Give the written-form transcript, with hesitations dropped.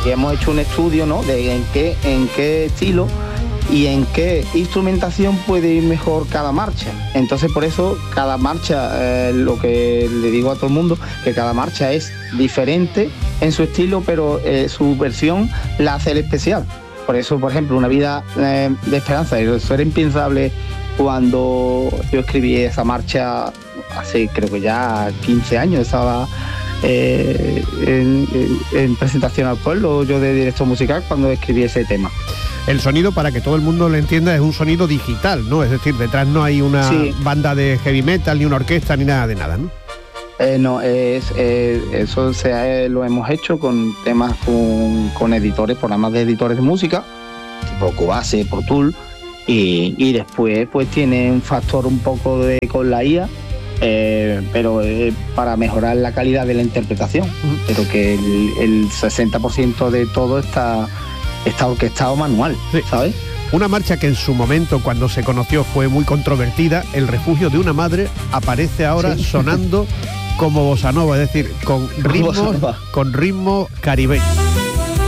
y hemos hecho un estudio, ¿no?, de en qué estilo y en qué instrumentación puede ir mejor cada marcha. Entonces, por eso cada marcha, lo que le digo a todo el mundo, que cada marcha es diferente en su estilo, pero su versión la hace el especial. Por eso, por ejemplo, Una vida de esperanza, eso era impensable cuando yo escribí esa marcha hace, creo que ya 15 años, estaba en presentación al pueblo, yo de director musical, cuando escribí ese tema. El sonido, para que todo el mundo lo entienda, es un sonido digital, ¿no? Es decir, detrás no hay una banda de heavy metal, ni una orquesta, ni nada de nada, ¿no? No, eso lo hemos hecho con temas con editores, programas de editores de música, tipo Cubase, Pro Tools, y después pues tiene un factor un poco con la IA, pero para mejorar la calidad de la interpretación, pero que el 60% de todo está orquestado manual, ¿sabes? Una marcha que en su momento, cuando se conoció, fue muy controvertida, El refugio de una madre, aparece ahora sonando como bossa nova, es decir, con ritmo caribeño.